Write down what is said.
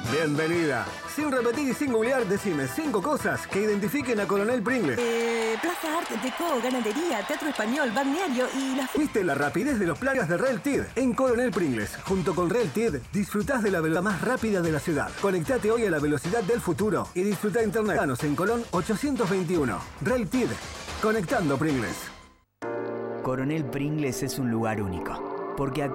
Bienvenida. Sin repetir y sin googlear, decime 5 cosas que identifiquen a Coronel Pringles. Plaza Art Deco, ganadería, teatro español, balneario y la... Viste la rapidez de los plagas de RailTid. En Coronel Pringles, junto con RailTid, disfrutás de la velocidad más rápida de la ciudad. Conectate hoy a la velocidad del futuro y disfruta internet. Danos en Colón 821. RailTid, conectando Pringles. Coronel Pringles es un lugar único, porque acá